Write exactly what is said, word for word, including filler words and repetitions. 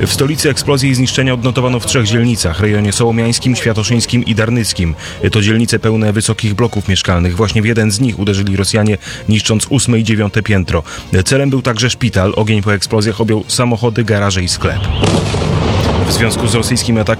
W stolicy eksplozje i zniszczenia odnotowano w trzech dzielnicach, rejonie sołomiańskim, świętoszyńskim i darnyckim. To dzielnice pełne wysokich bloków mieszkalnych. Właśnie w jeden z nich uderzyli Rosjanie, niszcząc ósme i dziewiąte piętro. Celem był także szpital. Ogień po eksplozjach objął samochody, garaże i sklep. W związku z rosyjskim atakiem